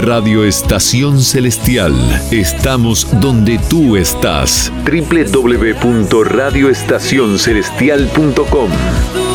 Radio Estación Celestial. Estamos donde tú estás. www.radioestacioncelestial.com